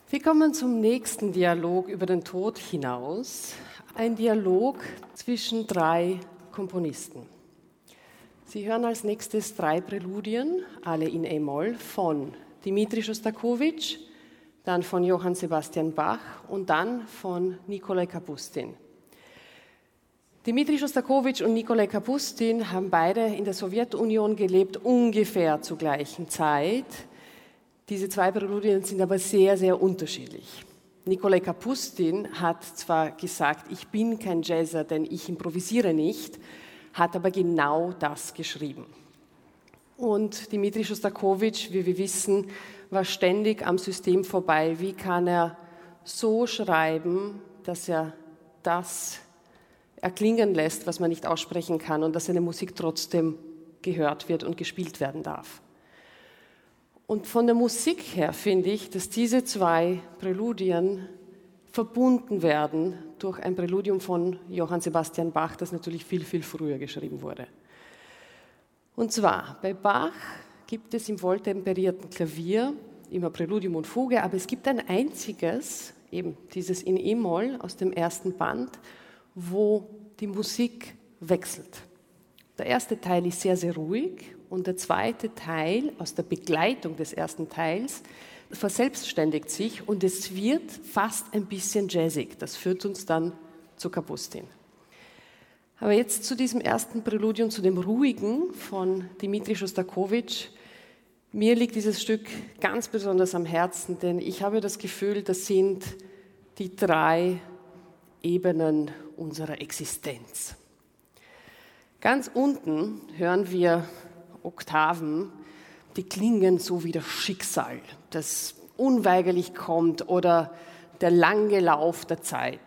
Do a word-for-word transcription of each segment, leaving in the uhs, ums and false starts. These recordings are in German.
Wir kommen zum nächsten Dialog über den Tod hinaus. Ein Dialog zwischen drei Komponisten. Sie hören als nächstes drei Präludien, alle in E-Moll, von Dmitri Schostakowitsch, dann von Johann Sebastian Bach und dann von Nikolai Kapustin. Dmitri Schostakowitsch und Nikolai Kapustin haben beide in der Sowjetunion gelebt, ungefähr zur gleichen Zeit. Diese zwei Präludien sind aber sehr, sehr unterschiedlich. Nikolai Kapustin hat zwar gesagt, ich bin kein Jazzer, denn ich improvisiere nicht, hat aber genau das geschrieben. Und Dmitri Schostakowitsch, wie wir wissen, war ständig am System vorbei. Wie kann er so schreiben, dass er das erklingen lässt, was man nicht aussprechen kann und dass seine Musik trotzdem gehört wird und gespielt werden darf? Und von der Musik her finde ich, dass diese zwei Präludien verbunden werden durch ein Präludium von Johann Sebastian Bach, das natürlich viel, viel früher geschrieben wurde. Und zwar, bei Bach gibt es im wohltemperierten Klavier immer Präludium und Fuge, aber es gibt ein einziges, eben dieses in E-Moll aus dem ersten Band, wo die Musik wechselt. Der erste Teil ist sehr, sehr ruhig und der zweite Teil aus der Begleitung des ersten Teils verselbstständigt sich und es wird fast ein bisschen jazzig. Das führt uns dann zu Kapustin. Aber jetzt zu diesem ersten Präludium, zu dem ruhigen von Dmitri Schostakowitsch. Mir liegt dieses Stück ganz besonders am Herzen, denn ich habe das Gefühl, das sind die drei Ebenen unserer Existenz. Ganz unten hören wir Oktaven, die klingen so wie das Schicksal, das unweigerlich kommt oder der lange Lauf der Zeit.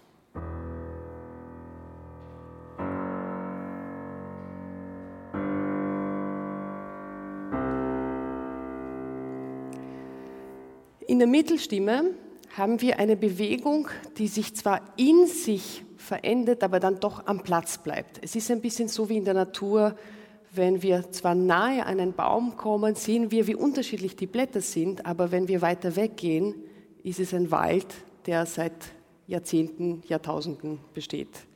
In der Mittelstimme haben wir eine Bewegung, die sich zwar in sich verändert, aber dann doch am Platz bleibt. Es ist ein bisschen so wie in der Natur, wenn wir zwar nahe an einen Baum kommen, sehen wir, wie unterschiedlich die Blätter sind, aber wenn wir weiter weggehen, ist es ein Wald, der seit Jahrzehnten, Jahrtausenden besteht.